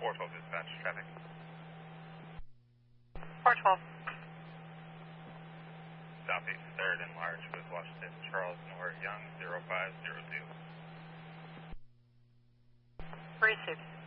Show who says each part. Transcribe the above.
Speaker 1: 412 dispatch traffic.
Speaker 2: 412.
Speaker 1: Southeast 3rd and large with Washington Charles Nor Young 0502.
Speaker 2: Received.